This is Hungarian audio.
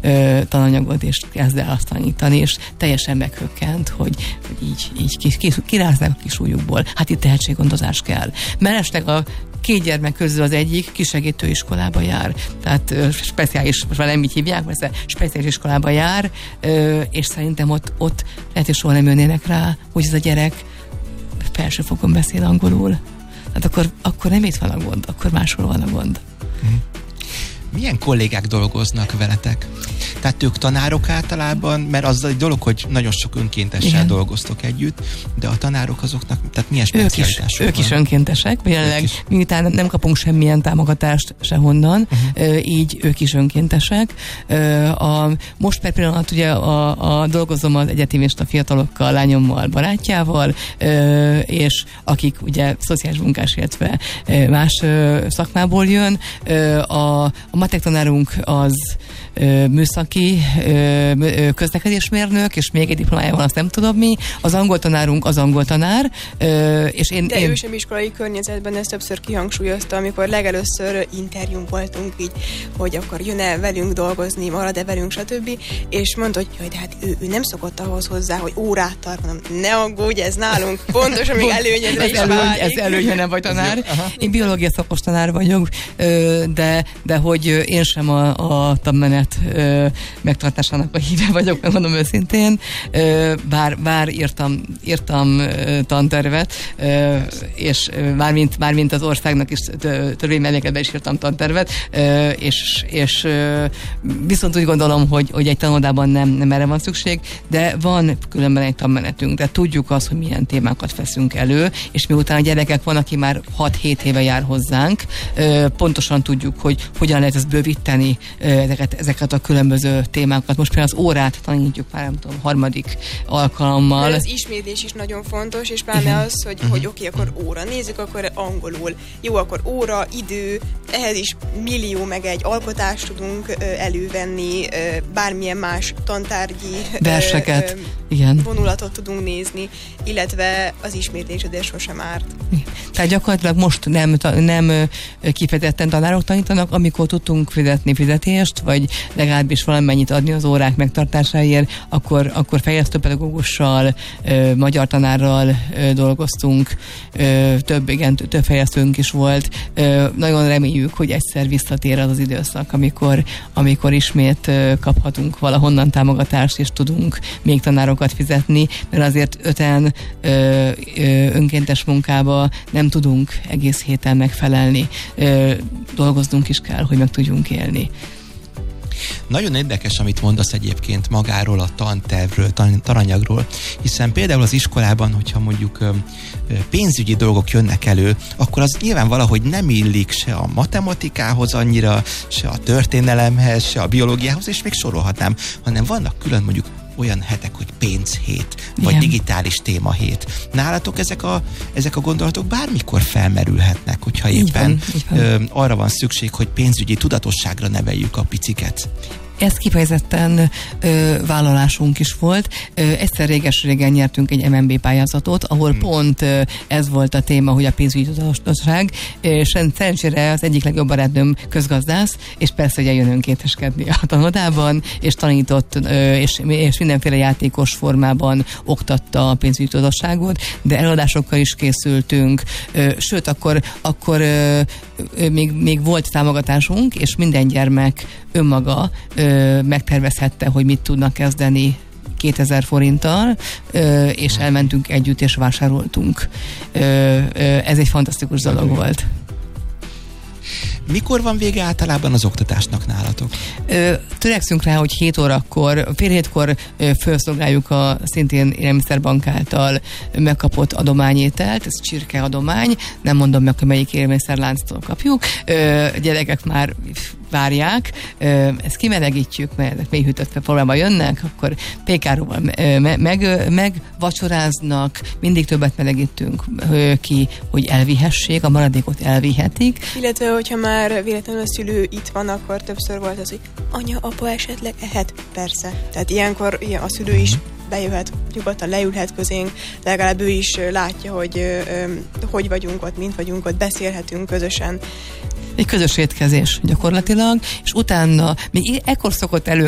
tananyagot, és kezd el azt tanítani, és teljesen meghökkent, hogy így kiráznak a kis ujjukból. Hát itt tehetséggondozás kell. Mellesleg a 2 gyermek közül az egyik kisegítő iskolába jár. Tehát speciális, most már nem így hívják, mert speciális iskolába jár, és szerintem ott lehet, hogy soha nem jönnének rá, hogy ez a gyerek felsőfokon beszél angolul. Hát akkor nem itt van a gond, akkor máshol van a gond. Milyen kollégák dolgoznak veletek? Tehát ők tanárok általában, mert az egy dolog, hogy nagyon sok önkéntessel dolgoztok együtt, de a tanárok azoknak, tehát milyen specialitások van? Ők is önkéntesek, jelenleg miután nem kapunk semmilyen támogatást sehonnan, így ők is önkéntesek. Most per pillanat ugye dolgozom az egyetemista fiatalokkal, lányommal, barátjával, és akik ugye szociális munkás, illetve más szakmából jön. A matek tanárunk az műszaki közlekedésmérnök, és még egy diplomája van, azt nem tudom mi. Az angol tanárunk az angol tanár. És De ő sem iskolai környezetben, ezt többször kihangsúlyozta, amikor legelőször interjún voltunk így, hogy akkor jön-e velünk dolgozni, marad-e velünk, stb. És mondta, hogy jaj, de hát ő nem szokott ahhoz hozzá, hogy órát tart, mondom, ne aggódj, ez nálunk fontos, amíg előnyedre is válik. Ez előnye, nem vagy tanár. Én biológia szakos tanár vagyok, de hogy én sem a tanmenet megtartásának a híve vagyok, megmondom őszintén, bár írtam tantervet, és mármint az országnak is törvénymellékletben is írtam tantervet, és viszont úgy gondolom, hogy egy tanodában nem erre van szükség, de van különben egy tanmenetünk, de tudjuk azt, hogy milyen témákat veszünk elő, és miután a gyerekek van, aki már 6-7 éve jár hozzánk, pontosan tudjuk, hogy hogyan lehet ezt bővíteni, ezeket a különböző témákat. Most például az órát tanítjuk már, nem tudom, 3. alkalommal. Mert az ismétlés is nagyon fontos, és pláne az, hogy oké, akkor óra. Nézzük, akkor angolul. Jó, akkor óra, idő, ehhez is millió meg egy alkotást tudunk elővenni, bármilyen más tantárgyi verseket, vonulatot tudunk nézni, illetve az ismétlés, de sosem árt. Tehát gyakorlatilag most nem kifejezetten tanárok tanítanak, amikor tudtunk fizetni fizetést, vagy legalábbis valamennyit adni az órák megtartásáért, akkor fejlesztőpedagógussal, magyar tanárral dolgoztunk, több fejlesztőnk is volt. Nagyon reméljük, hogy egyszer visszatér az időszak, amikor ismét kaphatunk valahonnan támogatást, és tudunk még tanárokat fizetni, mert azért 5-en önkéntes munkába nem tudunk egész héten megfelelni. Dolgoznunk is kell, hogy meg tudjunk élni. Nagyon érdekes, amit mondasz egyébként magáról, a tantervről, tananyagról, hiszen például az iskolában, hogyha mondjuk pénzügyi dolgok jönnek elő, akkor az nyilván valahogy nem illik se a matematikához annyira, se a történelemhez, se a biológiához, és még sorolhatnám, hanem vannak külön mondjuk olyan hetek, hogy pénzhét, vagy digitális témahét. Nálatok ezek a gondolatok bármikor felmerülhetnek, hogyha éppen így van. Arra van szükség, hogy pénzügyi tudatosságra neveljük a piciket. Ez kifejezetten vállalásunk is volt. Egyszer régen nyertünk egy MNB pályázatot, ahol pont ez volt a téma, hogy a pénzügyi tudatosság, és szerencsére az egyik legjobb barátnőm közgazdász, és persze ugye jön önkénteskedni a tanodában, és tanított, és mindenféle játékos formában oktatta a pénzügyi tudatosságot, de előadásokkal is készültünk, sőt, akkor még volt támogatásunk, és minden gyermek önmaga megtervezhette, hogy mit tudnak kezdeni 2000 forinttal, és elmentünk együtt, és vásároltunk. Ez egy fantasztikus dolog volt. Mikor van vége általában az oktatásnak nálatok? Törekszünk rá, hogy 7 órakor, fél 7-kor felszolgáljuk a szintén élelmiszerbank által megkapott adományételt, ez csirke adomány, nem mondom meg, hogy melyik élelmiszerlánctól kapjuk. Gyerekek már várják, ezt kimelegítjük, mert mélyhűtött formába jönnek, akkor pékáróval megvacsoráznak, mindig többet melegítünk ki, hogy elvihessék, a maradékot elvihetik. Illetve, hogyha már véletlenül a szülő itt van, akkor többször volt az, hogy anya, apa esetleg ehet? Persze. Tehát ilyenkor a szülő is bejöhet, nyugodtan leülhet közénk, legalább ő is látja, hogy vagyunk ott, mint vagyunk ott, beszélhetünk közösen. Egy közös étkezés gyakorlatilag, és utána még ekkor szokott